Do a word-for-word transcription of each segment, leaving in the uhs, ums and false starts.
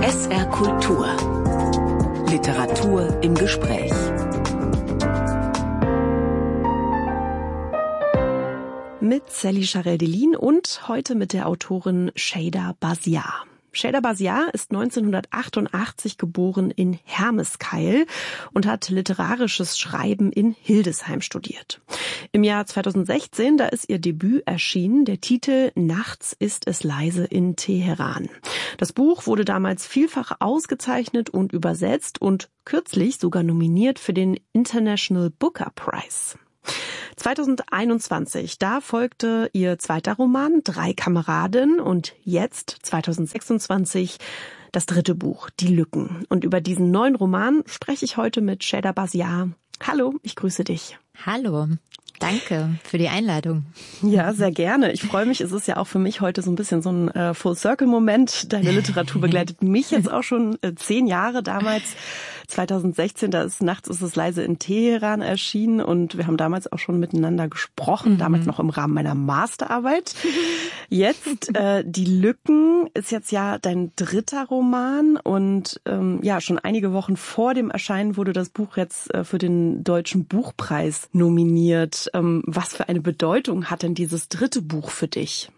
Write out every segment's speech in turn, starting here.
S R Kultur. Literatur im Gespräch. Mit Sally Charel-Delin und heute mit der Autorin Şeyda Baziar. Şeyda Baziar ist neunzehnhundertachtundachtzig geboren in Hermeskeil und hat literarisches Schreiben in Hildesheim studiert. Im Jahr zweitausendsechzehn, da ist ihr Debüt erschienen, der Titel Nachts ist es leise in Teheran. Das Buch wurde damals vielfach ausgezeichnet und übersetzt und kürzlich sogar nominiert für den International Booker Prize. zweitausendeinundzwanzig, da folgte ihr zweiter Roman Drei Kameraden und jetzt, zweitausendsechsundzwanzig, das dritte Buch, Die Lücken. Und über diesen neuen Roman spreche ich heute mit Şeyda Baziar. Hallo, ich grüße dich. Hallo. Danke für die Einladung. Ja, sehr gerne. Ich freue mich. Es ist ja auch für mich heute so ein bisschen so ein äh, Full-Circle-Moment. Deine Literatur begleitet mich jetzt auch schon äh, zehn Jahre. Damals, zweitausendsechzehn, da ist Nachts ist es leise in Teheran erschienen und wir haben damals auch schon miteinander gesprochen, mhm. damals noch im Rahmen meiner Masterarbeit. Jetzt, äh, Die Lücken ist jetzt ja dein dritter Roman und ähm, ja, schon einige Wochen vor dem Erscheinen wurde das Buch jetzt äh, für den Deutschen Buchpreis nominiert. Was für eine Bedeutung hat denn dieses dritte Buch für dich?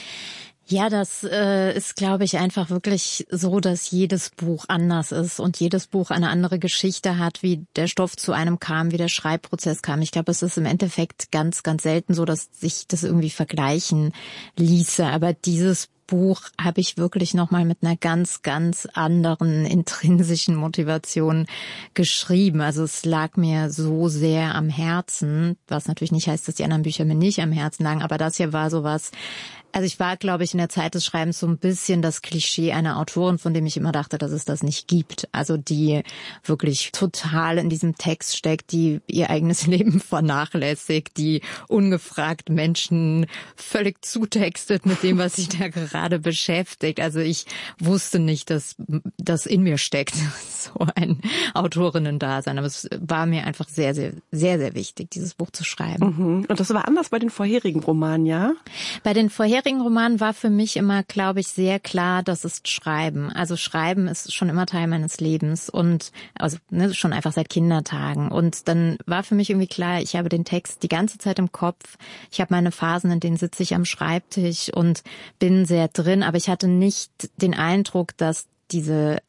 Ja, das äh, ist, glaube ich, einfach wirklich so, dass jedes Buch anders ist und jedes Buch eine andere Geschichte hat, wie der Stoff zu einem kam, wie der Schreibprozess kam. Ich glaube, es ist im Endeffekt ganz, ganz selten so, dass sich das irgendwie vergleichen ließe. Aber dieses Buch habe ich wirklich nochmal mit einer ganz, ganz anderen intrinsischen Motivation geschrieben. Also es lag mir so sehr am Herzen, was natürlich nicht heißt, dass die anderen Bücher mir nicht am Herzen lagen, aber das hier war sowas. Also ich war, glaube ich, in der Zeit des Schreibens so ein bisschen das Klischee einer Autorin, von dem ich immer dachte, dass es das nicht gibt. Also die wirklich total in diesem Text steckt, die ihr eigenes Leben vernachlässigt, die ungefragt Menschen völlig zutextet mit dem, was sich da gerade beschäftigt. Also ich wusste nicht, dass das in mir steckt, so ein Autorinnen-Dasein. Aber es war mir einfach sehr, sehr, sehr, sehr wichtig, dieses Buch zu schreiben. Mhm. Und das war anders bei den vorherigen Romanen, ja? Bei den vorherigen Roman war für mich immer, glaube ich, sehr klar, das ist Schreiben. Also Schreiben ist schon immer Teil meines Lebens und also ne, schon einfach seit Kindertagen. Und dann war für mich irgendwie klar, ich habe den Text die ganze Zeit im Kopf. Ich habe meine Phasen, in denen sitze ich am Schreibtisch und bin sehr drin. Aber ich hatte nicht den Eindruck, dass diese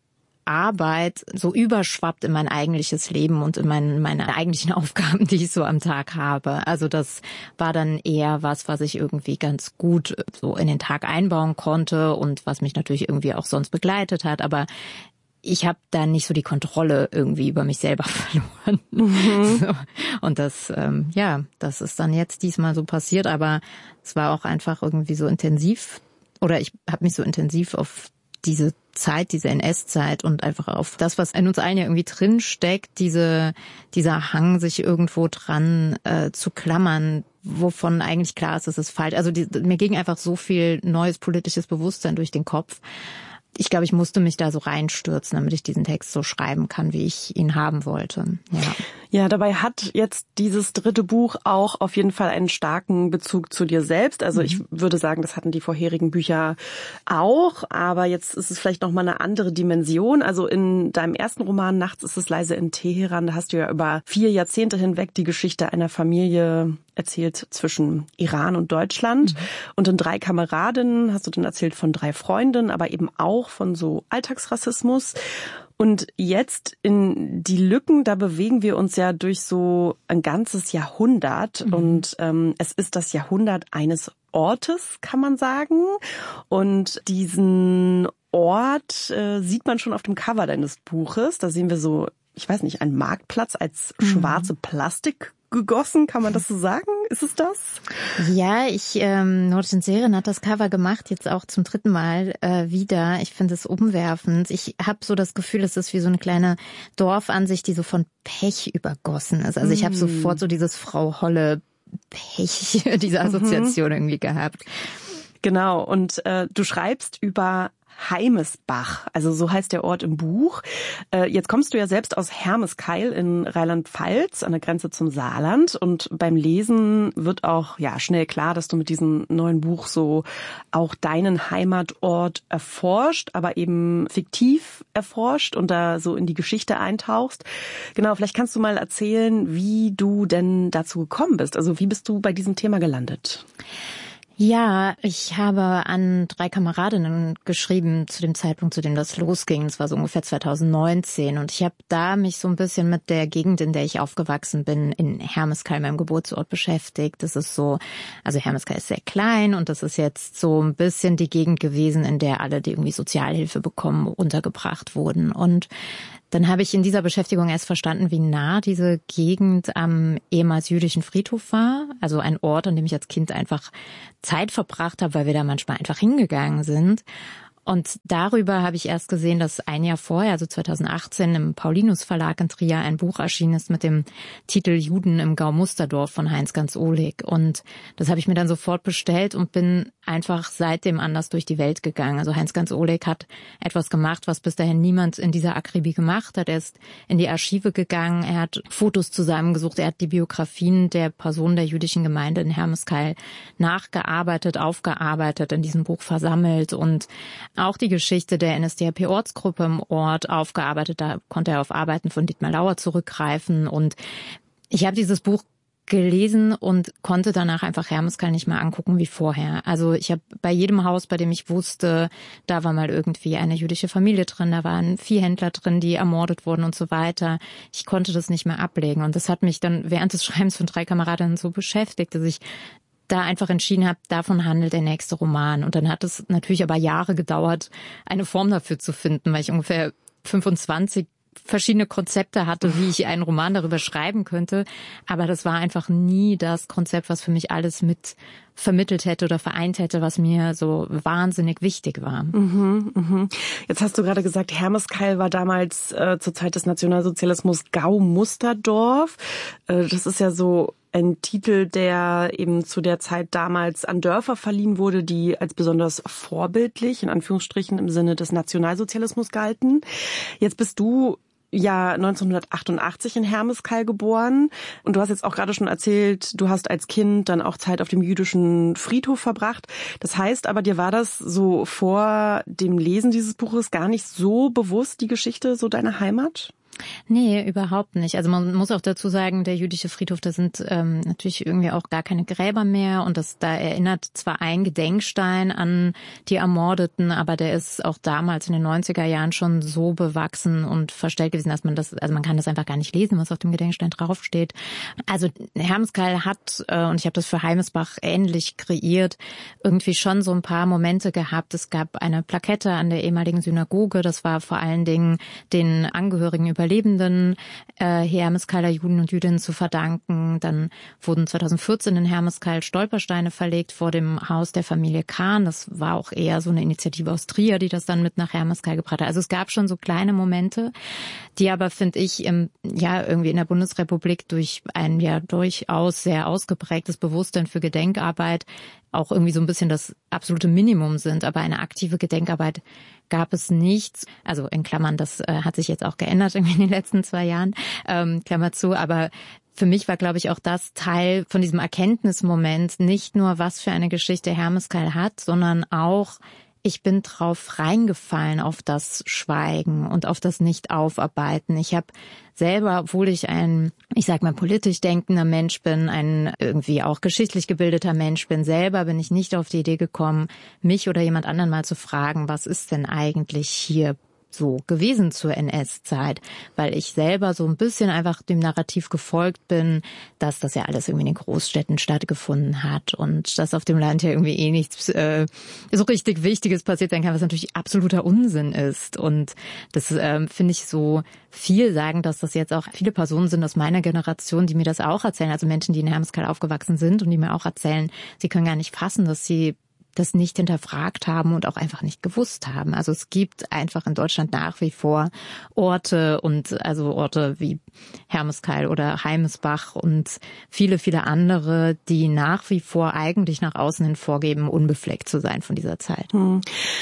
Arbeit so überschwappt in mein eigentliches Leben und in mein, meine eigentlichen Aufgaben, die ich so am Tag habe. Also das war dann eher was, was ich irgendwie ganz gut so in den Tag einbauen konnte und was mich natürlich irgendwie auch sonst begleitet hat. Aber ich habe da nicht so die Kontrolle irgendwie über mich selber verloren. Mhm. So. Und das, ähm, ja, das ist dann jetzt diesmal so passiert. Aber es war auch einfach irgendwie so intensiv oder ich habe mich so intensiv auf diese Zeit, diese N S-Zeit und einfach auf das, was in uns allen ja irgendwie drin steckt, diese, dieser Hang, sich irgendwo dran äh, zu klammern, wovon eigentlich klar ist, es ist falsch. Also die, mir ging einfach so viel neues politisches Bewusstsein durch den Kopf. Ich glaube, ich musste mich da so reinstürzen, damit ich diesen Text so schreiben kann, wie ich ihn haben wollte. Ja. Ja, dabei hat jetzt dieses dritte Buch auch auf jeden Fall einen starken Bezug zu dir selbst. Also mhm. ich würde sagen, das hatten die vorherigen Bücher auch, aber jetzt ist es vielleicht nochmal eine andere Dimension. Also in deinem ersten Roman Nachts ist es leise in Teheran, da hast du ja über vier Jahrzehnte hinweg die Geschichte einer Familie erzählt zwischen Iran und Deutschland. Mhm. Und in Drei Kameraden hast du dann erzählt von drei Freunden, aber eben auch von so Alltagsrassismus. Und jetzt in Die Lücken, da bewegen wir uns ja durch so ein ganzes Jahrhundert. Mhm. Und ähm, es ist das Jahrhundert eines Ortes, kann man sagen. Und diesen Ort äh, sieht man schon auf dem Cover deines Buches. Da sehen wir so, ich weiß nicht, einen Marktplatz als mhm. schwarze Plastik gegossen, kann man das so sagen? Ist es das? Ja, ich, ähm, Nordin Seren hat das Cover gemacht, jetzt auch zum dritten Mal äh, wieder. Ich finde es umwerfend. Ich habe so das Gefühl, es ist wie so eine kleine Dorfansicht, die so von Pech übergossen ist. Also ich habe sofort so dieses Frau Holle Pech, diese Assoziation mhm. irgendwie gehabt. Genau, und äh, du schreibst über Heimesbach, also so heißt der Ort im Buch. Jetzt kommst du ja selbst aus Hermeskeil in Rheinland-Pfalz an der Grenze zum Saarland und beim Lesen wird auch ja schnell klar, dass du mit diesem neuen Buch so auch deinen Heimatort erforscht, aber eben fiktiv erforscht und da so in die Geschichte eintauchst. Genau, vielleicht kannst du mal erzählen, wie du denn dazu gekommen bist. Also wie bist du bei diesem Thema gelandet? Ja, ich habe an drei Kameradinnen geschrieben zu dem Zeitpunkt, zu dem das losging. Das war so ungefähr zweitausendneunzehn. Und ich habe da mich so ein bisschen mit der Gegend, in der ich aufgewachsen bin, in Hermeskeil, meinem Geburtsort, beschäftigt. Das ist so, also Hermeskeil ist sehr klein und das ist jetzt so ein bisschen die Gegend gewesen, in der alle, die irgendwie Sozialhilfe bekommen, untergebracht wurden. Und dann habe ich in dieser Beschäftigung erst verstanden, wie nah diese Gegend am ehemals jüdischen Friedhof war. Also ein Ort, an dem ich als Kind einfach Zeit verbracht habe, weil wir da manchmal einfach hingegangen sind. Und darüber habe ich erst gesehen, dass ein Jahr vorher, also zweitausendachtzehn, im Paulinus Verlag in Trier ein Buch erschienen ist mit dem Titel Juden im Gau Musterdorf von Heinz-Ganz Ohlig. Und das habe ich mir dann sofort bestellt und bin einfach seitdem anders durch die Welt gegangen. Also Heinz-Ganz Ohlig hat etwas gemacht, was bis dahin niemand in dieser Akribie gemacht hat. Er ist in die Archive gegangen, er hat Fotos zusammengesucht, er hat die Biografien der Personen der jüdischen Gemeinde in Hermeskeil nachgearbeitet, aufgearbeitet, in diesem Buch versammelt und auch die Geschichte der N S D A P-Ortsgruppe im Ort aufgearbeitet. Da konnte er auf Arbeiten von Dietmar Lauer zurückgreifen. Und ich habe dieses Buch gelesen und konnte danach einfach Hermeskeil nicht mehr angucken wie vorher. Also ich habe bei jedem Haus, bei dem ich wusste, da war mal irgendwie eine jüdische Familie drin, da waren Viehhändler drin, die ermordet wurden und so weiter. Ich konnte das nicht mehr ablegen. Und das hat mich dann während des Schreibens von drei Kameradinnen so beschäftigt, dass ich da einfach entschieden habe, davon handelt der nächste Roman. Und dann hat es natürlich aber Jahre gedauert, eine Form dafür zu finden, weil ich ungefähr fünfundzwanzig verschiedene Konzepte hatte, wie ich einen Roman darüber schreiben könnte. Aber das war einfach nie das Konzept, was für mich alles mit vermittelt hätte oder vereint hätte, was mir so wahnsinnig wichtig war. Mhm, mhm. Jetzt hast du gerade gesagt, Hermeskeil war damals äh, zur Zeit des Nationalsozialismus Gau Musterdorf. Äh, das ist ja so ein Titel, der eben zu der Zeit damals an Dörfer verliehen wurde, die als besonders vorbildlich, in Anführungsstrichen, im Sinne des Nationalsozialismus galten. Jetzt bist du ja neunzehnhundertachtundachtzig in Hermeskeil geboren und du hast jetzt auch gerade schon erzählt, du hast als Kind dann auch Zeit auf dem jüdischen Friedhof verbracht. Das heißt aber, dir war das so vor dem Lesen dieses Buches gar nicht so bewusst, die Geschichte so deiner Heimat? Nee, überhaupt nicht. Also man muss auch dazu sagen, der jüdische Friedhof, da sind ähm, natürlich irgendwie auch gar keine Gräber mehr und das da erinnert zwar ein Gedenkstein an die Ermordeten, aber der ist auch damals in den neunziger Jahren schon so bewachsen und verstellt gewesen, dass man das, also man kann das einfach gar nicht lesen, was auf dem Gedenkstein draufsteht. Also Hermeskeil hat, äh, und ich habe das für Heimesbach ähnlich kreiert, irgendwie schon so ein paar Momente gehabt. Es gab eine Plakette an der ehemaligen Synagoge, das war vor allen Dingen den Angehörigen über Überlebenden äh, Hermeskeiler Juden und Jüdinnen zu verdanken. Dann wurden zweitausendvierzehn in Hermeskeil Stolpersteine verlegt vor dem Haus der Familie Kahn. Das war auch eher so eine Initiative aus Trier, die das dann mit nach Hermeskeil gebracht hat. Also es gab schon so kleine Momente, die aber, finde ich, im, ja irgendwie in der Bundesrepublik durch ein ja durchaus sehr ausgeprägtes Bewusstsein für Gedenkarbeit auch irgendwie so ein bisschen das absolute Minimum sind. Aber eine aktive Gedenkarbeit gab es nicht. Also in Klammern, das äh, hat sich jetzt auch geändert irgendwie in den letzten zwei Jahren, ähm, Klammer zu. Aber für mich war, glaube ich, auch das Teil von diesem Erkenntnismoment, nicht nur, was für eine Geschichte Hermeskeil hat, sondern auch, ich bin drauf reingefallen auf das Schweigen und auf das Nicht-Aufarbeiten. Ich habe selber, obwohl ich ein, ich sag mal, politisch denkender Mensch bin, ein irgendwie auch geschichtlich gebildeter Mensch bin, selber bin ich nicht auf die Idee gekommen, mich oder jemand anderen mal zu fragen, was ist denn eigentlich hier so gewesen zur N S-Zeit, weil ich selber so ein bisschen einfach dem Narrativ gefolgt bin, dass das ja alles irgendwie in den Großstädten stattgefunden hat und dass auf dem Land ja irgendwie eh nichts äh, so richtig Wichtiges passiert sein kann, was natürlich absoluter Unsinn ist. Und das ähm, finde ich so viel sagen, dass das jetzt auch viele Personen sind aus meiner Generation, die mir das auch erzählen, also Menschen, die in Hermeskeil aufgewachsen sind und die mir auch erzählen, sie können gar nicht fassen, dass sie das nicht hinterfragt haben und auch einfach nicht gewusst haben. Also es gibt einfach in Deutschland nach wie vor Orte und also Orte wie Hermeskeil oder Heimesbach und viele, viele andere, die nach wie vor eigentlich nach außen hin vorgeben, unbefleckt zu sein von dieser Zeit. Hm.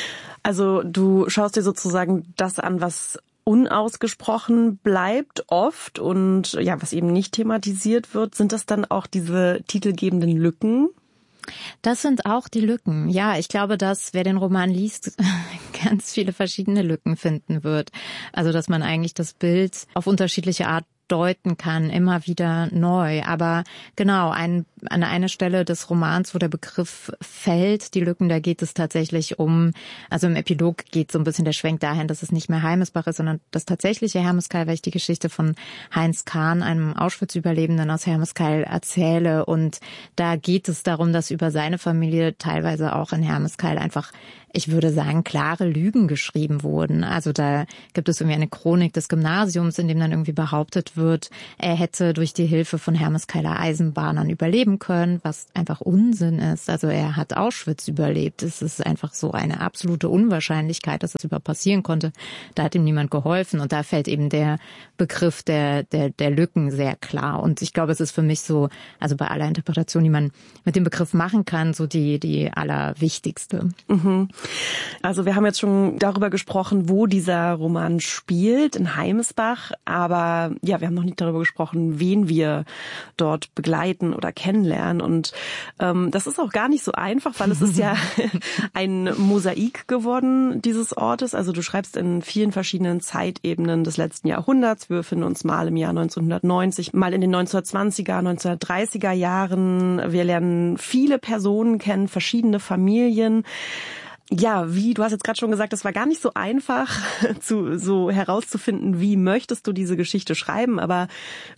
Also du schaust dir sozusagen das an, was unausgesprochen bleibt oft und ja, was eben nicht thematisiert wird. Sind das dann auch diese titelgebenden Lücken? Das sind auch die Lücken. Ja, ich glaube, dass wer den Roman liest, ganz viele verschiedene Lücken finden wird. Also, dass man eigentlich das Bild auf unterschiedliche Art deuten kann, immer wieder neu. Aber genau, ein, an einer Stelle des Romans, wo der Begriff fällt, die Lücken, da geht es tatsächlich um, also im Epilog geht so ein bisschen der Schwenk dahin, dass es nicht mehr Heimesbach ist, sondern das tatsächliche Hermeskeil, weil ich die Geschichte von Heinz Kahn, einem Auschwitz-Überlebenden aus Hermeskeil, erzähle. Und da geht es darum, dass über seine Familie teilweise auch in Hermeskeil einfach, ich würde sagen, klare Lügen geschrieben wurden. Also da gibt es irgendwie eine Chronik des Gymnasiums, in dem dann irgendwie behauptet wird, er hätte durch die Hilfe von Hermeskeiler Eisenbahnern überleben können, was einfach Unsinn ist. Also er hat Auschwitz überlebt. Es ist einfach so eine absolute Unwahrscheinlichkeit, dass das überhaupt passieren konnte. Da hat ihm niemand geholfen und da fällt eben der Begriff der, der, der Lücken sehr klar. Und ich glaube, es ist für mich so, also bei aller Interpretation, die man mit dem Begriff machen kann, so die, die allerwichtigste. Mhm. Also wir haben jetzt schon darüber gesprochen, wo dieser Roman spielt, in Heimesbach. Aber ja, wir haben noch nicht darüber gesprochen, wen wir dort begleiten oder kennenlernen. Und ähm, das ist auch gar nicht so einfach, weil es ist ja ein Mosaik geworden, dieses Ortes. Also du schreibst in vielen verschiedenen Zeitebenen des letzten Jahrhunderts. Wir befinden uns mal im Jahr neunzehnhundertneunzig, mal in den neunzehnhundertzwanziger, neunzehnhundertdreißiger Jahren. Wir lernen viele Personen kennen, verschiedene Familien. Ja, wie, du hast jetzt gerade schon gesagt, es war gar nicht so einfach, zu, so herauszufinden, wie möchtest du diese Geschichte schreiben, aber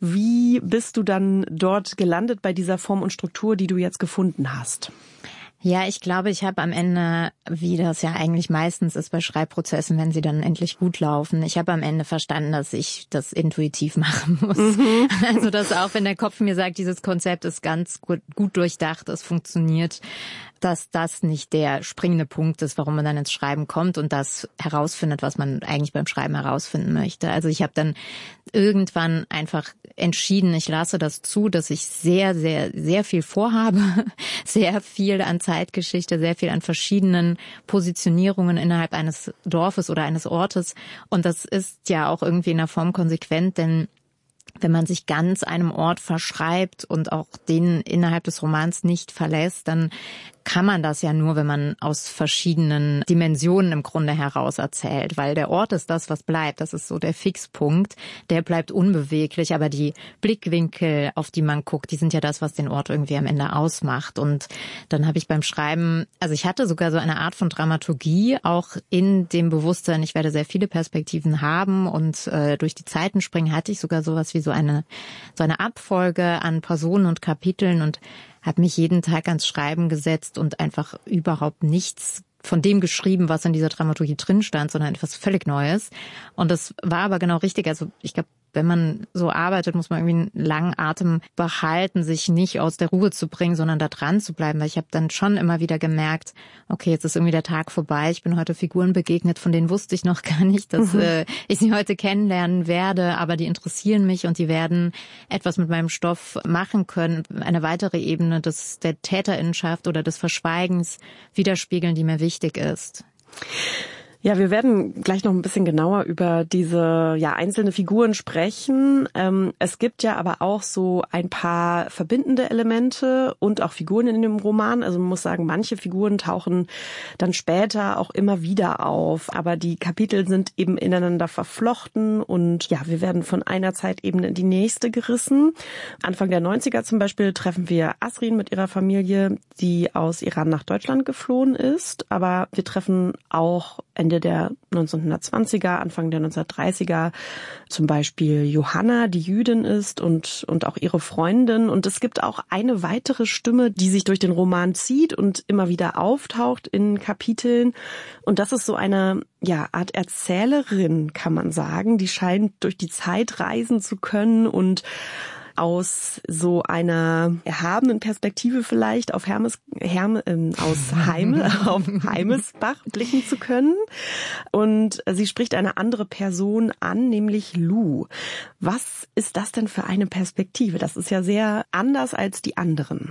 wie bist du dann dort gelandet bei dieser Form und Struktur, die du jetzt gefunden hast? Ja, ich glaube, ich habe am Ende, wie das ja eigentlich meistens ist bei Schreibprozessen, wenn sie dann endlich gut laufen, ich habe am Ende verstanden, dass ich das intuitiv machen muss. Mhm. Also, dass auch wenn der Kopf mir sagt, dieses Konzept ist ganz gut, gut durchdacht, es funktioniert, dass das nicht der springende Punkt ist, warum man dann ins Schreiben kommt und das herausfindet, was man eigentlich beim Schreiben herausfinden möchte. Also ich habe dann irgendwann einfach entschieden, ich lasse das zu, dass ich sehr, sehr, sehr viel vorhabe, sehr viel an Zeitgeschichte, sehr viel an verschiedenen Positionierungen innerhalb eines Dorfes oder eines Ortes. Und das ist ja auch irgendwie in der Form konsequent, denn wenn man sich ganz einem Ort verschreibt und auch den innerhalb des Romans nicht verlässt, dann kann man das ja nur, wenn man aus verschiedenen Dimensionen im Grunde heraus erzählt, weil der Ort ist das, was bleibt. Das ist so der Fixpunkt, der bleibt unbeweglich, aber die Blickwinkel, auf die man guckt, die sind ja das, was den Ort irgendwie am Ende ausmacht. Und dann habe ich beim Schreiben, also ich hatte sogar so eine Art von Dramaturgie, auch in dem Bewusstsein, ich werde sehr viele Perspektiven haben und äh, durch die Zeiten springen, hatte ich sogar sowas wie so eine so eine Abfolge an Personen und Kapiteln und habe mich jeden Tag ans Schreiben gesetzt und einfach überhaupt nichts von dem geschrieben, was in dieser Dramaturgie drin stand, sondern etwas völlig Neues. Und das war aber genau richtig. Also ich glaube, wenn man so arbeitet, muss man irgendwie einen langen Atem behalten, sich nicht aus der Ruhe zu bringen, sondern da dran zu bleiben. Weil ich habe dann schon immer wieder gemerkt, okay, jetzt ist irgendwie der Tag vorbei. Ich bin heute Figuren begegnet, von denen wusste ich noch gar nicht, dass mhm. äh, ich sie heute kennenlernen werde. Aber die interessieren mich und die werden etwas mit meinem Stoff machen können. Eine weitere Ebene des der Täterinnenschaft oder des Verschweigens widerspiegeln, die mir wichtig ist. Ja, wir werden gleich noch ein bisschen genauer über diese ja einzelne Figuren sprechen. Ähm, es gibt ja aber auch so ein paar verbindende Elemente und auch Figuren in dem Roman. Also man muss sagen, manche Figuren tauchen dann später auch immer wieder auf. Aber die Kapitel sind eben ineinander verflochten und ja, wir werden von einer Zeitebene in die nächste gerissen. Anfang der neunziger zum Beispiel treffen wir Asrin mit ihrer Familie, die aus Iran nach Deutschland geflohen ist. Aber wir treffen auch Ende der neunzehnhundertzwanziger, Anfang der neunzehnhundertdreißiger zum Beispiel Johanna, die Jüdin ist und und auch ihre Freundin. Und es gibt auch eine weitere Stimme, die sich durch den Roman zieht und immer wieder auftaucht in Kapiteln. Und das ist so eine ja Art Erzählerin, kann man sagen. Die scheint durch die Zeit reisen zu können und aus so einer erhabenen Perspektive vielleicht auf Hermes, Herme, ähm, aus Heime, auf Heimesbach blicken zu können. Und sie spricht eine andere Person an, nämlich Lou. Was ist das denn für eine Perspektive? Das ist ja sehr anders als die anderen.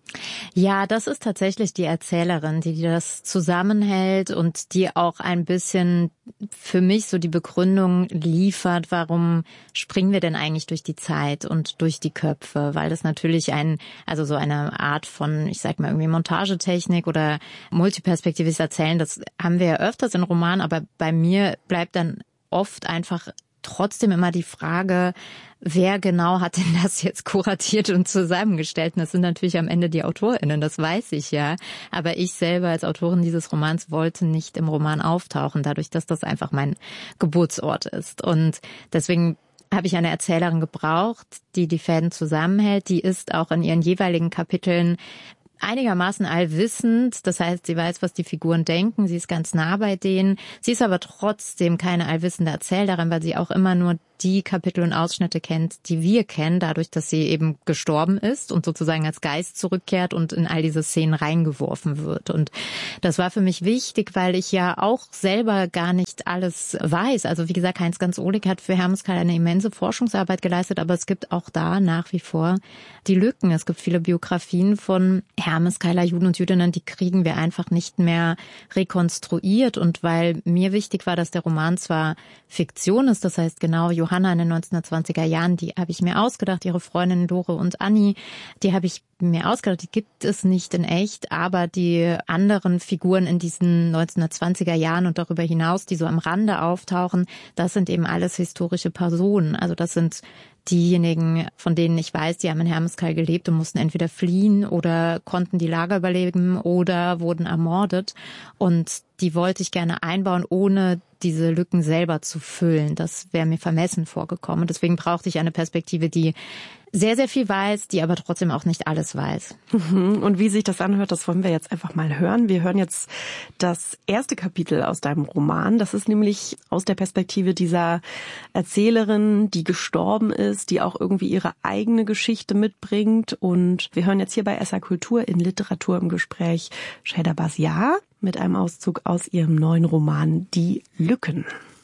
Ja, das ist tatsächlich die Erzählerin, die das zusammenhält und die auch ein bisschen für mich so die Begründung liefert, warum springen wir denn eigentlich durch die Zeit und durch die Köpfe, weil das natürlich ein, also so eine Art von, ich sag mal irgendwie Montagetechnik oder multiperspektivisches Erzählen, das haben wir ja öfters in Romanen, aber bei mir bleibt dann oft einfach trotzdem immer die Frage, wer genau hat denn das jetzt kuratiert und zusammengestellt? Und das sind natürlich am Ende die AutorInnen, das weiß ich ja. Aber ich selber als Autorin dieses Romans wollte nicht im Roman auftauchen, dadurch, dass das einfach mein Geburtsort ist. Und deswegen habe ich eine Erzählerin gebraucht, die die Fäden zusammenhält. Die ist auch in ihren jeweiligen Kapiteln einigermaßen allwissend, das heißt, sie weiß, was die Figuren denken, sie ist ganz nah bei denen. Sie ist aber trotzdem keine allwissende Erzählerin, weil sie auch immer nur die Kapitel und Ausschnitte kennt, die wir kennen, dadurch, dass sie eben gestorben ist und sozusagen als Geist zurückkehrt und in all diese Szenen reingeworfen wird. Und das war für mich wichtig, weil ich ja auch selber gar nicht alles weiß. Also wie gesagt, Heinz Ganz-Ohlig hat für Hermeskeil eine immense Forschungsarbeit geleistet, aber es gibt auch da nach wie vor die Lücken. Es gibt viele Biografien von Hermeskeiler Juden und Jüdinnen, die kriegen wir einfach nicht mehr rekonstruiert. Und weil mir wichtig war, dass der Roman zwar Fiktion ist, das heißt genau Johanna in den neunzehnhundertzwanziger Jahren, die habe ich mir ausgedacht, ihre Freundinnen Lore und Anni, die habe ich mir ausgedacht, die gibt es nicht in echt, aber die anderen Figuren in diesen neunzehnhundertzwanziger Jahren und darüber hinaus, die so am Rande auftauchen, das sind eben alles historische Personen. Also das sind diejenigen, von denen ich weiß, die haben in Hermeskeil gelebt und mussten entweder fliehen oder konnten die Lager überleben oder wurden ermordet. Und die wollte ich gerne einbauen, ohne diese Lücken selber zu füllen. Das wäre mir vermessen vorgekommen. Und deswegen brauchte ich eine Perspektive, die sehr, sehr viel weiß, die aber trotzdem auch nicht alles weiß. Und wie sich das anhört, das wollen wir jetzt einfach mal hören. Wir hören jetzt das erste Kapitel aus deinem Roman. Das ist nämlich aus der Perspektive dieser Erzählerin, die gestorben ist, die auch irgendwie ihre eigene Geschichte mitbringt. Und wir hören jetzt hier bei S R Kultur in Literatur im Gespräch Şeyda Bazia mit einem Auszug aus ihrem neuen Roman Die Lücken.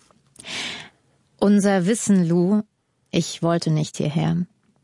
Unser Wissen, Lou, ich wollte nicht hierher.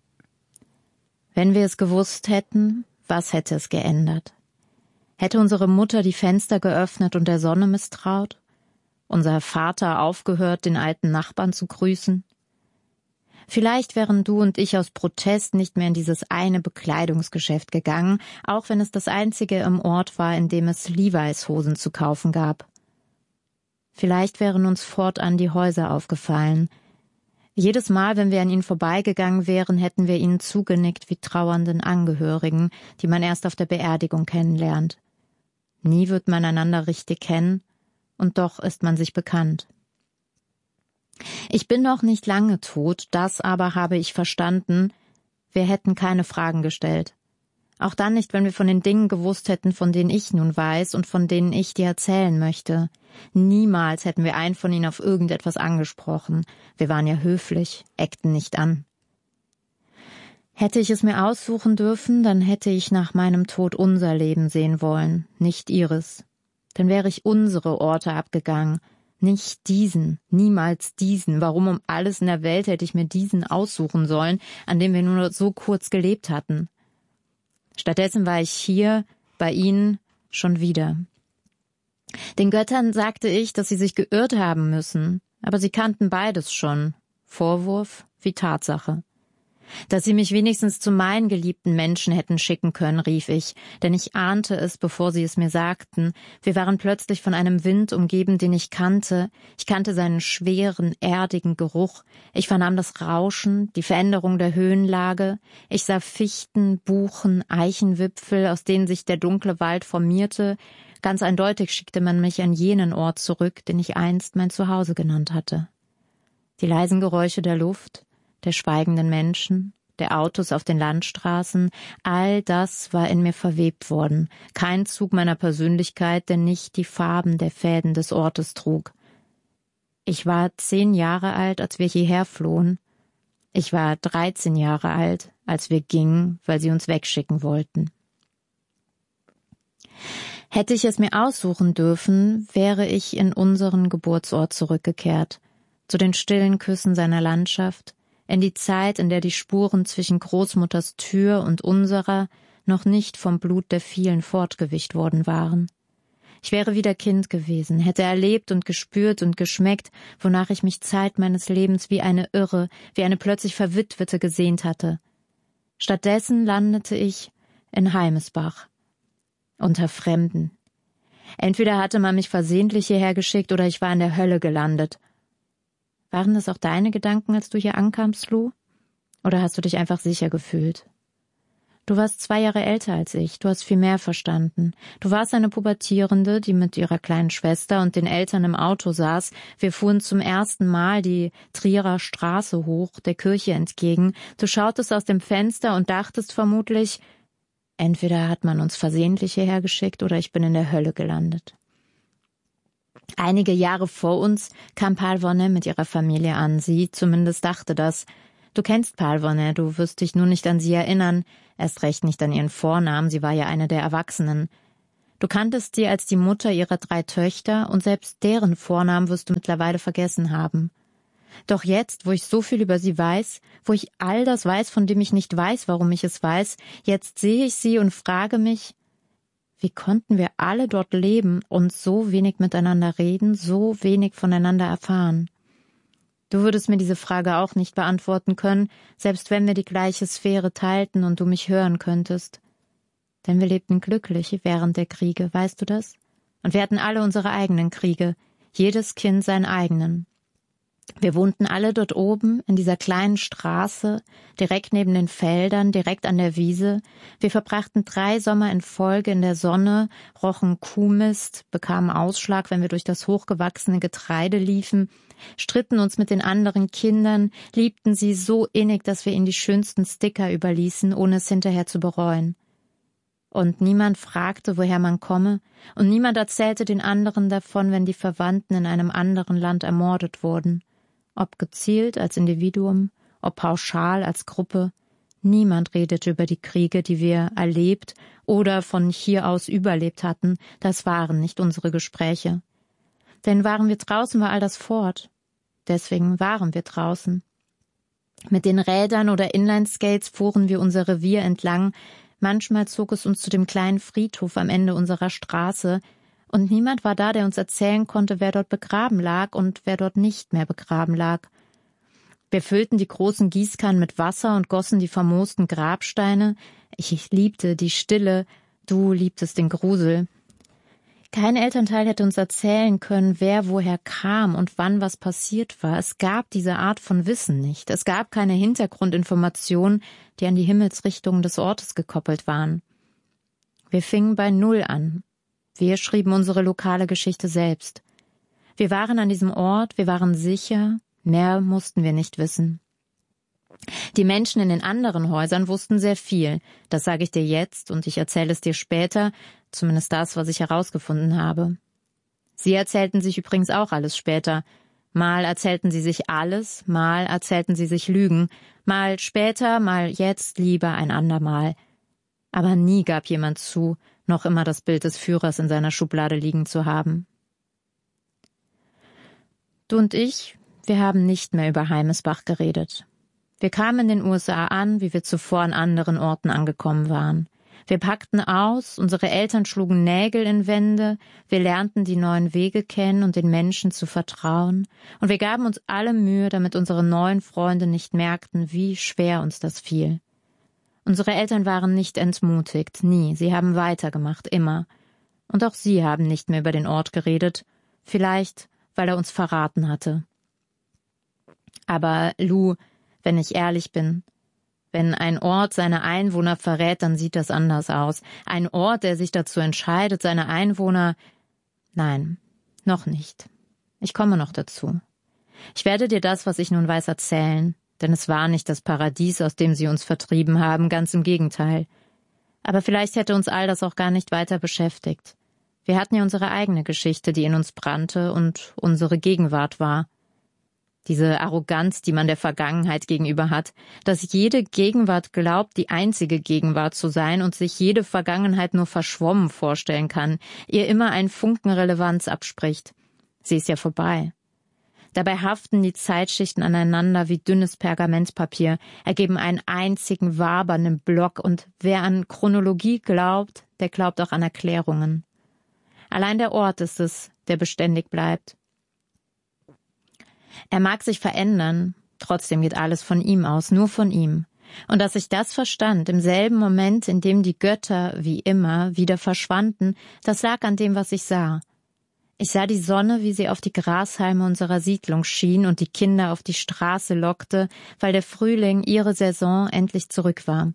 Wenn wir es gewusst hätten, was hätte es geändert? Hätte unsere Mutter die Fenster geöffnet und der Sonne misstraut? Unser Vater aufgehört, den alten Nachbarn zu grüßen? Vielleicht wären du und ich aus Protest nicht mehr in dieses eine Bekleidungsgeschäft gegangen, auch wenn es das einzige im Ort war, in dem es Levi's-Hosen zu kaufen gab. Vielleicht wären uns fortan die Häuser aufgefallen. Jedes Mal, wenn wir an ihnen vorbeigegangen wären, hätten wir ihnen zugenickt wie trauernden Angehörigen, die man erst auf der Beerdigung kennenlernt. Nie wird man einander richtig kennen, und doch ist man sich bekannt. Ich bin noch nicht lange tot, das aber habe ich verstanden, wir hätten keine Fragen gestellt. Auch dann nicht, wenn wir von den Dingen gewusst hätten, von denen ich nun weiß und von denen ich dir erzählen möchte. Niemals hätten wir einen von ihnen auf irgendetwas angesprochen. Wir waren ja höflich, eckten nicht an. Hätte ich es mir aussuchen dürfen, dann hätte ich nach meinem Tod unser Leben sehen wollen, nicht ihres. Dann wäre ich unsere Orte abgegangen, nicht diesen, niemals diesen. Warum um alles in der Welt hätte ich mir diesen aussuchen sollen, an dem wir nur so kurz gelebt hatten? Stattdessen war ich hier, bei ihnen, schon wieder. Den Göttern sagte ich, dass sie sich geirrt haben müssen, aber sie kannten beides schon, Vorwurf wie Tatsache. Dass sie mich wenigstens zu meinen geliebten Menschen hätten schicken können, rief ich, denn ich ahnte es, bevor sie es mir sagten. Wir waren plötzlich von einem Wind umgeben, den ich kannte. Ich kannte seinen schweren, erdigen Geruch. Ich vernahm das Rauschen, die Veränderung der Höhenlage. Ich sah Fichten, Buchen, Eichenwipfel, aus denen sich der dunkle Wald formierte. Ganz eindeutig schickte man mich an jenen Ort zurück, den ich einst mein Zuhause genannt hatte. Die leisen Geräusche der Luft, der schweigenden Menschen, der Autos auf den Landstraßen, all das war in mir verwebt worden. Kein Zug meiner Persönlichkeit, der nicht die Farben der Fäden des Ortes trug. Ich war zehn Jahre alt, als wir hierher flohen. Ich war dreizehn Jahre alt, als wir gingen, weil sie uns wegschicken wollten. Hätte ich es mir aussuchen dürfen, wäre ich in unseren Geburtsort zurückgekehrt, zu den stillen Küssen seiner Landschaft, in die Zeit, in der die Spuren zwischen Großmutters Tür und unserer noch nicht vom Blut der vielen fortgewischt worden waren. Ich wäre wieder Kind gewesen, hätte erlebt und gespürt und geschmeckt, wonach ich mich Zeit meines Lebens wie eine Irre, wie eine plötzlich Verwitwete gesehnt hatte. Stattdessen landete ich in Heimesbach, unter Fremden. Entweder hatte man mich versehentlich hierher geschickt oder ich war in der Hölle gelandet. Waren das auch deine Gedanken, als du hier ankamst, Lou? Oder hast du dich einfach sicher gefühlt? Du warst zwei Jahre älter als ich, du hast viel mehr verstanden. Du warst eine Pubertierende, die mit ihrer kleinen Schwester und den Eltern im Auto saß. Wir fuhren zum ersten Mal die Trierer Straße hoch, der Kirche entgegen. Du schautest aus dem Fenster und dachtest vermutlich, entweder hat man uns versehentlich hierher geschickt oder ich bin in der Hölle gelandet. Einige Jahre vor uns kam Parvone mit ihrer Familie an. Sie zumindest dachte das. Du kennst Parvone, du wirst dich nur nicht an sie erinnern, erst recht nicht an ihren Vornamen, sie war ja eine der Erwachsenen. Du kanntest sie als die Mutter ihrer drei Töchter und selbst deren Vornamen wirst du mittlerweile vergessen haben. Doch jetzt, wo ich so viel über sie weiß, wo ich all das weiß, von dem ich nicht weiß, warum ich es weiß, jetzt sehe ich sie und frage mich, wie konnten wir alle dort leben und so wenig miteinander reden, so wenig voneinander erfahren? Du würdest mir diese Frage auch nicht beantworten können, selbst wenn wir die gleiche Sphäre teilten und du mich hören könntest. Denn wir lebten glücklich während der Kriege, weißt du das? Und wir hatten alle unsere eigenen Kriege, jedes Kind seinen eigenen. Wir wohnten alle dort oben in dieser kleinen Straße, direkt neben den Feldern, direkt an der Wiese. Wir verbrachten drei Sommer in Folge in der Sonne, rochen Kuhmist, bekamen Ausschlag, wenn wir durch das hochgewachsene Getreide liefen, stritten uns mit den anderen Kindern, liebten sie so innig, dass wir ihnen die schönsten Sticker überließen, ohne es hinterher zu bereuen. Und niemand fragte, woher man komme, und niemand erzählte den anderen davon, wenn die Verwandten in einem anderen Land ermordet wurden. Ob gezielt als Individuum, ob pauschal als Gruppe. Niemand redete über die Kriege, die wir erlebt oder von hier aus überlebt hatten. Das waren nicht unsere Gespräche. Denn waren wir draußen, war all das fort. Deswegen waren wir draußen. Mit den Rädern oder Inlineskates fuhren wir unser Revier entlang. Manchmal zog es uns zu dem kleinen Friedhof am Ende unserer Straße. Und niemand war da, der uns erzählen konnte, wer dort begraben lag und wer dort nicht mehr begraben lag. Wir füllten die großen Gießkannen mit Wasser und gossen die vermoosten Grabsteine. Ich liebte die Stille, du liebtest den Grusel. Kein Elternteil hätte uns erzählen können, wer woher kam und wann was passiert war. Es gab diese Art von Wissen nicht. Es gab keine Hintergrundinformationen, die an die Himmelsrichtungen des Ortes gekoppelt waren. Wir fingen bei Null an. Wir schrieben unsere lokale Geschichte selbst. Wir waren an diesem Ort, wir waren sicher, mehr mussten wir nicht wissen. Die Menschen in den anderen Häusern wussten sehr viel, das sage ich dir jetzt und ich erzähle es dir später, zumindest das, was ich herausgefunden habe. Sie erzählten sich übrigens auch alles später. Mal erzählten sie sich alles, mal erzählten sie sich Lügen, mal später, mal jetzt, lieber ein andermal. Aber nie gab jemand zu, noch immer das Bild des Führers in seiner Schublade liegen zu haben. Du und ich, wir haben nicht mehr über Heimesbach geredet. Wir kamen in den U S A an, wie wir zuvor an anderen Orten angekommen waren. Wir packten aus, unsere Eltern schlugen Nägel in Wände, wir lernten die neuen Wege kennen und den Menschen zu vertrauen, und wir gaben uns alle Mühe, damit unsere neuen Freunde nicht merkten, wie schwer uns das fiel. Unsere Eltern waren nicht entmutigt, nie, sie haben weitergemacht, immer. Und auch sie haben nicht mehr über den Ort geredet, vielleicht, weil er uns verraten hatte. Aber Lou, wenn ich ehrlich bin, wenn ein Ort seine Einwohner verrät, dann sieht das anders aus. Ein Ort, der sich dazu entscheidet, seine Einwohner... Nein, noch nicht. Ich komme noch dazu. Ich werde dir das, was ich nun weiß, erzählen, denn es war nicht das Paradies, aus dem sie uns vertrieben haben, ganz im Gegenteil. Aber vielleicht hätte uns all das auch gar nicht weiter beschäftigt. Wir hatten ja unsere eigene Geschichte, die in uns brannte und unsere Gegenwart war. Diese Arroganz, die man der Vergangenheit gegenüber hat, dass jede Gegenwart glaubt, die einzige Gegenwart zu sein und sich jede Vergangenheit nur verschwommen vorstellen kann, ihr immer einen Funken Relevanz abspricht. Sie ist ja vorbei. Dabei haften die Zeitschichten aneinander wie dünnes Pergamentpapier, ergeben einen einzigen wabernden Block, und wer an Chronologie glaubt, der glaubt auch an Erklärungen. Allein der Ort ist es, der beständig bleibt. Er mag sich verändern, trotzdem geht alles von ihm aus, nur von ihm. Und dass ich das verstand, im selben Moment, in dem die Götter, wie immer, wieder verschwanden, das lag an dem, was ich sah. Ich sah die Sonne, wie sie auf die Grashalme unserer Siedlung schien und die Kinder auf die Straße lockte, weil der Frühling, ihre Saison, endlich zurück war.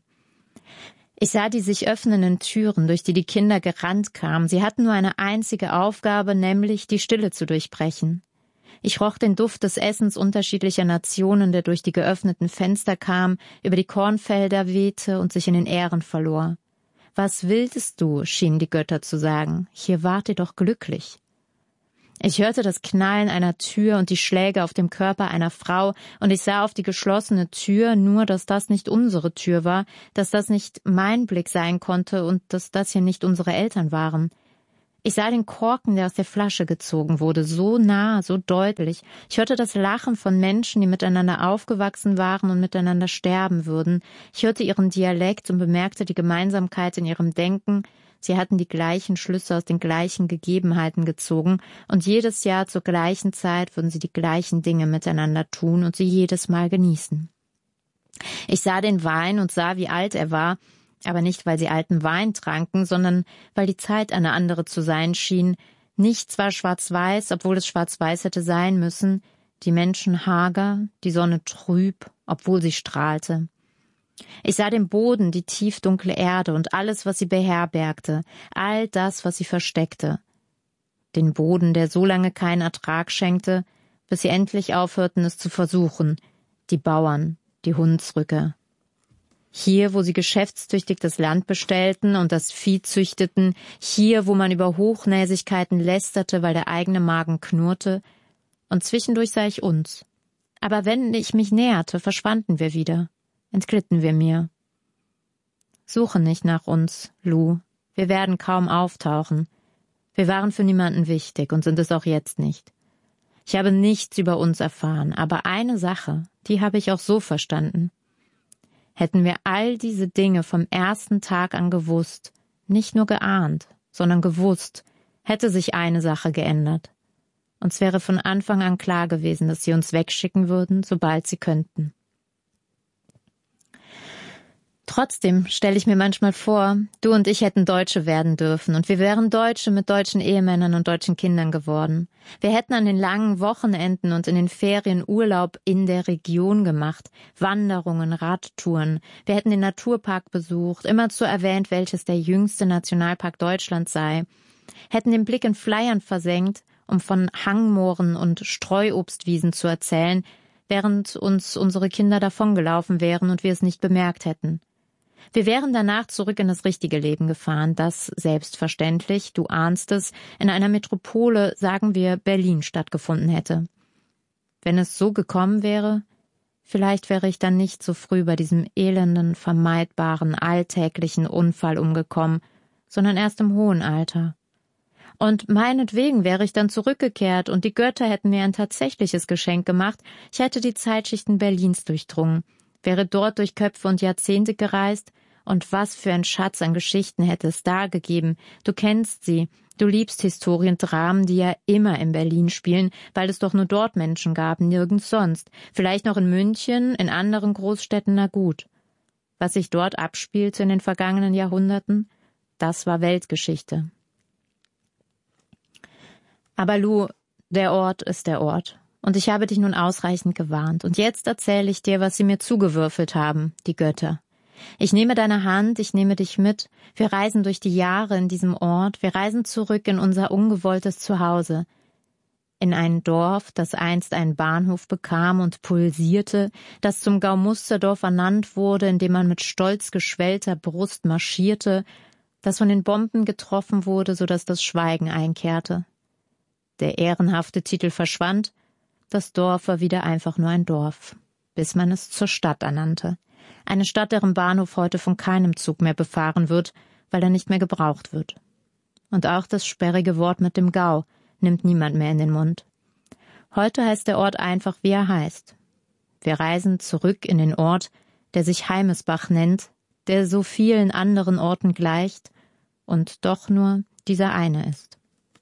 Ich sah die sich öffnenden Türen, durch die die Kinder gerannt kamen. Sie hatten nur eine einzige Aufgabe, nämlich die Stille zu durchbrechen. Ich roch den Duft des Essens unterschiedlicher Nationen, der durch die geöffneten Fenster kam, über die Kornfelder wehte und sich in den Ähren verlor. »Was willtest du?« schienen die Götter zu sagen. »Hier wart ihr doch glücklich.« Ich hörte das Knallen einer Tür und die Schläge auf dem Körper einer Frau, und ich sah auf die geschlossene Tür, nur dass das nicht unsere Tür war, dass das nicht mein Blick sein konnte und dass das hier nicht unsere Eltern waren. Ich sah den Korken, der aus der Flasche gezogen wurde, so nah, so deutlich. Ich hörte das Lachen von Menschen, die miteinander aufgewachsen waren und miteinander sterben würden. Ich hörte ihren Dialekt und bemerkte die Gemeinsamkeit in ihrem Denken. Sie hatten die gleichen Schlüsse aus den gleichen Gegebenheiten gezogen, und jedes Jahr zur gleichen Zeit würden sie die gleichen Dinge miteinander tun und sie jedes Mal genießen. Ich sah den Wein und sah, wie alt er war, aber nicht, weil sie alten Wein tranken, sondern weil die Zeit eine andere zu sein schien. Nichts war schwarz-weiß, obwohl es schwarz-weiß hätte sein müssen, die Menschen hager, die Sonne trüb, obwohl sie strahlte. Ich sah den Boden, die tiefdunkle Erde und alles, was sie beherbergte, all das, was sie versteckte. Den Boden, der so lange keinen Ertrag schenkte, bis sie endlich aufhörten, es zu versuchen, die Bauern, die Hunsrücker. Hier, wo sie geschäftstüchtig das Land bestellten und das Vieh züchteten, hier, wo man über Hochnäsigkeiten lästerte, weil der eigene Magen knurrte, und zwischendurch sah ich uns. Aber wenn ich mich näherte, verschwanden wir wieder, entglitten wir mir. Suche nicht nach uns, Lou, wir werden kaum auftauchen. Wir waren für niemanden wichtig und sind es auch jetzt nicht. Ich habe nichts über uns erfahren, aber eine Sache, die habe ich auch so verstanden. Hätten wir all diese Dinge vom ersten Tag an gewusst, nicht nur geahnt, sondern gewusst, hätte sich eine Sache geändert. Uns wäre von Anfang an klar gewesen, dass sie uns wegschicken würden, sobald sie könnten. Trotzdem stelle ich mir manchmal vor, du und ich hätten Deutsche werden dürfen und wir wären Deutsche mit deutschen Ehemännern und deutschen Kindern geworden. Wir hätten an den langen Wochenenden und in den Ferien Urlaub in der Region gemacht, Wanderungen, Radtouren. Wir hätten den Naturpark besucht, immerzu erwähnt, welches der jüngste Nationalpark Deutschlands sei, hätten den Blick in Flyern versenkt, um von Hangmooren und Streuobstwiesen zu erzählen, während uns unsere Kinder davongelaufen wären und wir es nicht bemerkt hätten. Wir wären danach zurück in das richtige Leben gefahren, das selbstverständlich, du ahnst es, in einer Metropole, sagen wir Berlin, stattgefunden hätte. Wenn es so gekommen wäre, vielleicht wäre ich dann nicht so früh bei diesem elenden, vermeidbaren, alltäglichen Unfall umgekommen, sondern erst im hohen Alter. Und meinetwegen wäre ich dann zurückgekehrt und die Götter hätten mir ein tatsächliches Geschenk gemacht. Ich hätte die Zeitschichten Berlins durchdrungen, wäre dort durch Köpfe und Jahrzehnte gereist, und was für ein Schatz an Geschichten hätte es da gegeben. Du kennst sie, du liebst Historiendramen, die ja immer in Berlin spielen, weil es doch nur dort Menschen gab, nirgends sonst. Vielleicht noch in München, in anderen Großstädten, na gut. Was sich dort abspielte in den vergangenen Jahrhunderten, das war Weltgeschichte. Aber Lou, der Ort ist der Ort. Und ich habe dich nun ausreichend gewarnt. Und jetzt erzähle ich dir, was sie mir zugewürfelt haben, die Götter. Ich nehme deine Hand, ich nehme dich mit. Wir reisen durch die Jahre in diesem Ort. Wir reisen zurück in unser ungewolltes Zuhause. In ein Dorf, das einst einen Bahnhof bekam und pulsierte, das zum Gaumusterdorf ernannt wurde, in dem man mit stolz geschwellter Brust marschierte, das von den Bomben getroffen wurde, so dass das Schweigen einkehrte. Der ehrenhafte Titel verschwand, das Dorf war wieder einfach nur ein Dorf, bis man es zur Stadt ernannte. Eine Stadt, deren Bahnhof heute von keinem Zug mehr befahren wird, weil er nicht mehr gebraucht wird. Und auch das sperrige Wort mit dem Gau nimmt niemand mehr in den Mund. Heute heißt der Ort einfach, wie er heißt. Wir reisen zurück in den Ort, der sich Heimesbach nennt, der so vielen anderen Orten gleicht und doch nur dieser eine ist.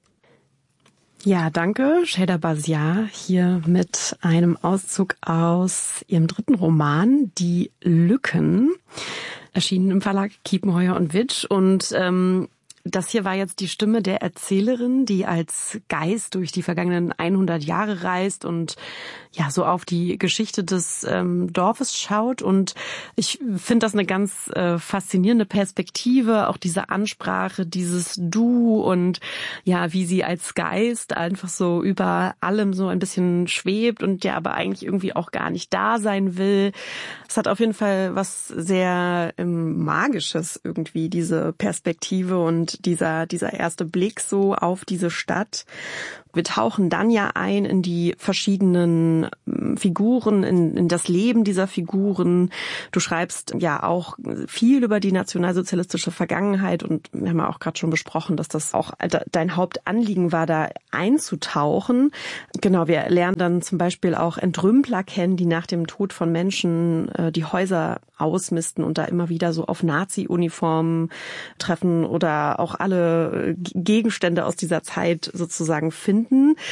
Ja, danke, Şeyda Bazia, hier mit einem Auszug aus ihrem dritten Roman, Die Lücken, erschienen im Verlag Kiepenheuer und Witsch. Und ähm, das hier war jetzt die Stimme der Erzählerin, die als Geist durch die vergangenen hundert Jahre reist und ja so auf die Geschichte des ähm, Dorfes schaut. Und ich finde das eine ganz äh, faszinierende Perspektive, auch diese Ansprache, dieses Du und ja, wie sie als Geist einfach so über allem so ein bisschen schwebt und ja aber eigentlich irgendwie auch gar nicht da sein will. Es hat auf jeden Fall was sehr ähm, Magisches irgendwie, diese Perspektive und dieser dieser erste Blick so auf diese Stadt. Wir tauchen dann ja ein in die verschiedenen Figuren, in, in das Leben dieser Figuren. Du schreibst ja auch viel über die nationalsozialistische Vergangenheit und wir haben ja auch gerade schon besprochen, dass das auch dein Hauptanliegen war, da einzutauchen. Genau, wir lernen dann zum Beispiel auch Entrümpler kennen, die nach dem Tod von Menschen äh, die Häuser ausmisten und da immer wieder so auf Nazi-Uniformen treffen oder auch alle Gegenstände aus dieser Zeit sozusagen finden.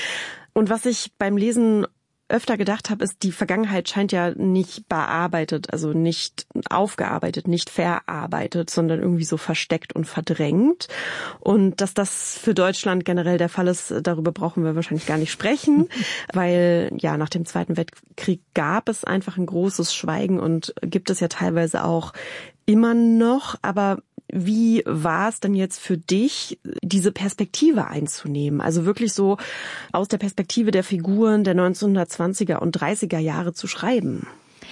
Und was ich beim Lesen öfter gedacht habe, ist, die Vergangenheit scheint ja nicht bearbeitet, also nicht aufgearbeitet, nicht verarbeitet, sondern irgendwie so versteckt und verdrängt. Und dass das für Deutschland generell der Fall ist, darüber brauchen wir wahrscheinlich gar nicht sprechen, weil ja nach dem Zweiten Weltkrieg gab es einfach ein großes Schweigen und gibt es ja teilweise auch immer noch, aber wie war es denn jetzt für dich, diese Perspektive einzunehmen? Also wirklich so aus der Perspektive der Figuren der neunzehnhundertzwanziger und dreißiger Jahre zu schreiben?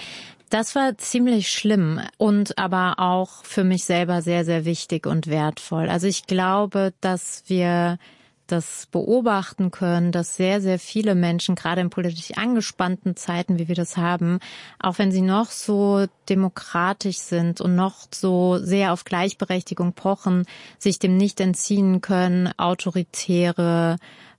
Das war ziemlich schlimm und aber auch für mich selber sehr, sehr wichtig und wertvoll. Also ich glaube, dass wir das beobachten können, dass sehr, sehr viele Menschen, gerade in politisch angespannten Zeiten, wie wir das haben, auch wenn sie noch so demokratisch sind und noch so sehr auf Gleichberechtigung pochen, sich dem nicht entziehen können, autoritäre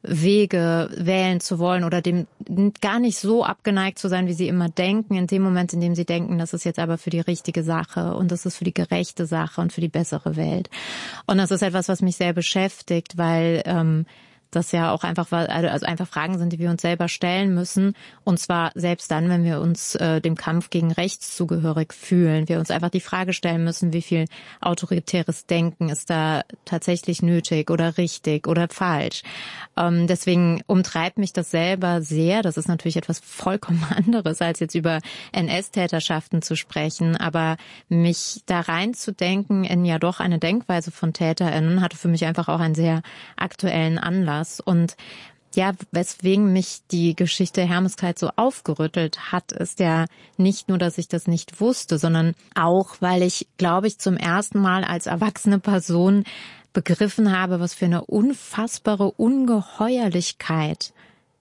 Wege wählen zu wollen oder dem gar nicht so abgeneigt zu sein, wie sie immer denken, in dem Moment, in dem sie denken, das ist jetzt aber für die richtige Sache und das ist für die gerechte Sache und für die bessere Welt. Und das ist etwas, was mich sehr beschäftigt, weil ähm, das ja auch einfach, also einfach Fragen sind, die wir uns selber stellen müssen. Und zwar selbst dann, wenn wir uns äh, dem Kampf gegen rechts zugehörig fühlen. Wir uns einfach die Frage stellen müssen, wie viel autoritäres Denken ist da tatsächlich nötig oder richtig oder falsch. Ähm, deswegen umtreibt mich das selber sehr. Das ist natürlich etwas vollkommen anderes, als jetzt über N S-Täterschaften zu sprechen. Aber mich da reinzudenken in ja doch eine Denkweise von TäterInnen hatte für mich einfach auch einen sehr aktuellen Anlass. Und ja, weswegen mich die Geschichte Hermeskeid so aufgerüttelt hat, ist ja nicht nur, dass ich das nicht wusste, sondern auch, weil ich, glaube ich, zum ersten Mal als erwachsene Person begriffen habe, was für eine unfassbare Ungeheuerlichkeit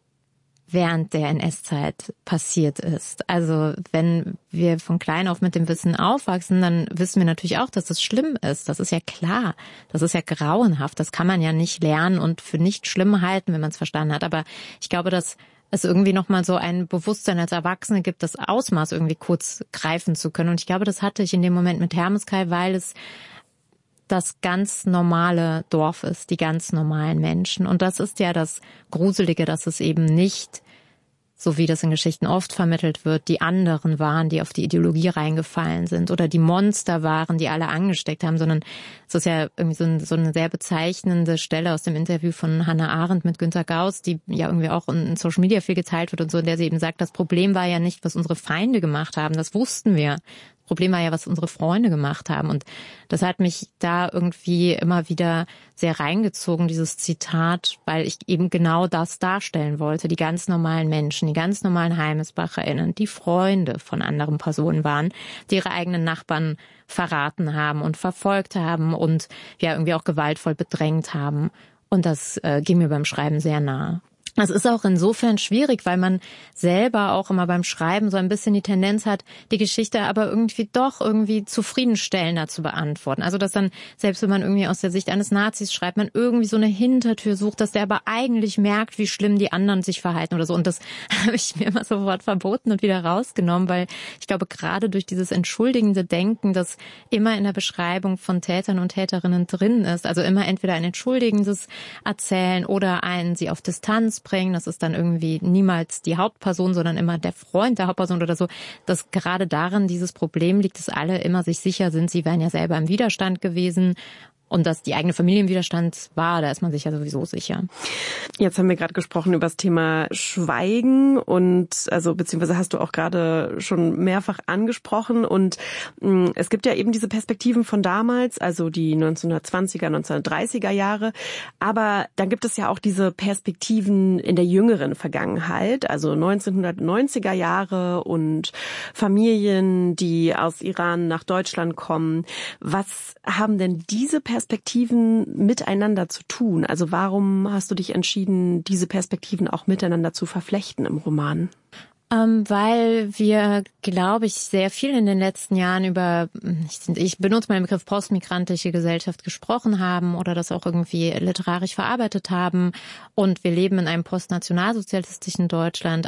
während der N S-Zeit passiert ist. Also wenn wir von klein auf mit dem Wissen aufwachsen, dann wissen wir natürlich auch, dass es schlimm ist. Das ist ja klar. Das ist ja grauenhaft. Das kann man ja nicht lernen und für nicht schlimm halten, wenn man es verstanden hat. Aber ich glaube, dass es irgendwie nochmal so ein Bewusstsein als Erwachsene gibt, das Ausmaß irgendwie kurz greifen zu können. Und ich glaube, das hatte ich in dem Moment mit Hermeskeid, weil es das ganz normale Dorf ist, die ganz normalen Menschen. Und das ist ja das Gruselige, dass es eben nicht, so wie das in Geschichten oft vermittelt wird, die anderen waren, die auf die Ideologie reingefallen sind oder die Monster waren, die alle angesteckt haben, sondern es ist ja irgendwie so, ein, so eine sehr bezeichnende Stelle aus dem Interview von Hannah Arendt mit Günter Gauss, die ja irgendwie auch in Social Media viel geteilt wird und so, in der sie eben sagt, das Problem war ja nicht, was unsere Feinde gemacht haben, das wussten wir. Problem war ja, was unsere Freunde gemacht haben. Und das hat mich da irgendwie immer wieder sehr reingezogen, dieses Zitat, weil ich eben genau das darstellen wollte. Die ganz normalen Menschen, die ganz normalen HeimesbacherInnen, die Freunde von anderen Personen waren, die ihre eigenen Nachbarn verraten haben und verfolgt haben und ja irgendwie auch gewaltvoll bedrängt haben. Und das äh, ging mir beim Schreiben sehr nahe. Das ist auch insofern schwierig, weil man selber auch immer beim Schreiben so ein bisschen die Tendenz hat, die Geschichte aber irgendwie doch irgendwie zufriedenstellender zu beantworten. Also dass dann, selbst wenn man irgendwie aus der Sicht eines Nazis schreibt, man irgendwie so eine Hintertür sucht, dass der aber eigentlich merkt, wie schlimm die anderen sich verhalten oder so. Und das habe ich mir immer sofort verboten und wieder rausgenommen, weil ich glaube, gerade durch dieses entschuldigende Denken, das immer in der Beschreibung von Tätern und Täterinnen drin ist, also immer entweder ein entschuldigendes Erzählen oder ein sie auf Distanz bringen, das ist dann irgendwie niemals die Hauptperson, sondern immer der Freund der Hauptperson oder so, dass gerade darin dieses Problem liegt, dass alle immer sich sicher sind, sie wären ja selber im Widerstand gewesen. Und dass die eigene Familie im Widerstand war, da ist man sich ja sowieso sicher. Jetzt haben wir gerade gesprochen über das Thema Schweigen und also beziehungsweise hast du auch gerade schon mehrfach angesprochen und mh, es gibt ja eben diese Perspektiven von damals, also die neunzehnhundertzwanziger, neunzehnhundertdreißiger Jahre, aber dann gibt es ja auch diese Perspektiven in der jüngeren Vergangenheit, also neunzehnhundertneunziger Jahre und Familien, die aus Iran nach Deutschland kommen. Was haben denn diese Perspektiven Perspektiven miteinander zu tun? Also warum hast du dich entschieden, diese Perspektiven auch miteinander zu verflechten im Roman? Ähm, weil wir, glaube ich, sehr viel in den letzten Jahren über, ich, ich benutze mal den Begriff postmigrantische Gesellschaft gesprochen haben oder das auch irgendwie literarisch verarbeitet haben. Und wir leben in einem postnationalsozialistischen Deutschland.